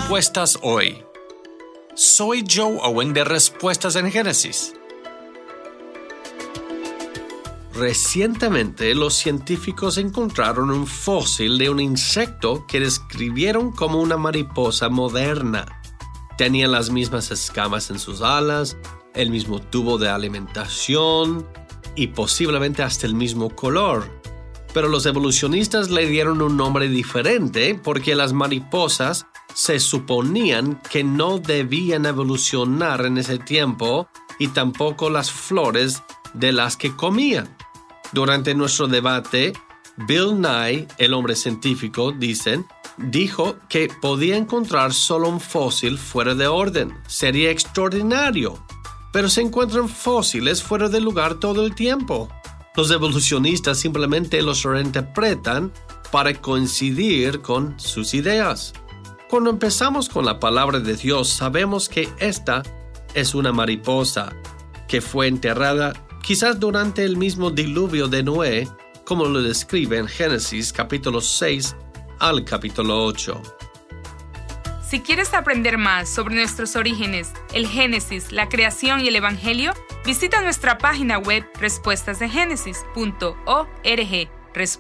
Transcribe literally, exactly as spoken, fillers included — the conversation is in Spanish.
Respuestas hoy. Soy Joe Owen de Respuestas en Génesis. Recientemente, los científicos encontraron un fósil de un insecto que describieron como una mariposa moderna. Tenía las mismas escamas en sus alas, el mismo tubo de alimentación y posiblemente hasta el mismo color. Pero los evolucionistas le dieron un nombre diferente porque las mariposas se suponían que no debían evolucionar en ese tiempo y tampoco las flores de las que comían. Durante nuestro debate, Bill Nye, el hombre científico, dicen, dijo que podía encontrar solo un fósil fuera de orden. Sería extraordinario. Pero se encuentran fósiles fuera de lugar todo el tiempo. Los evolucionistas simplemente los reinterpretan para coincidir con sus ideas. Cuando empezamos con la palabra de Dios, sabemos que esta es una mariposa que fue enterrada quizás durante el mismo diluvio de Noé, como lo describe en Génesis capítulo seis al capítulo ocho. Si quieres aprender más sobre nuestros orígenes, el Génesis, la creación y el Evangelio, visita nuestra página web respuestas de génesis punto org.